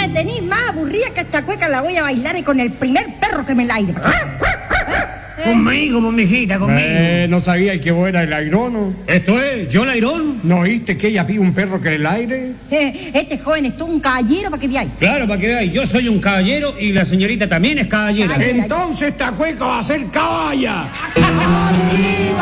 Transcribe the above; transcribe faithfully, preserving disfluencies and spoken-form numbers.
Me tenéis más aburrida que esta cueca la voy a bailar con el primer perro que me la aire. Conmigo, pues, mijita, conmigo. Eh, no sabía que vos eras el airono. Esto es, ¿yo el airón? ¿No oíste que ella pide un perro que el aire? Eh, este joven es todo un caballero para que veáis. Claro, para que veáis, yo soy un caballero y la señorita también es caballera. Caballera. Entonces esta cueca va a ser caballa. ¡Arriba!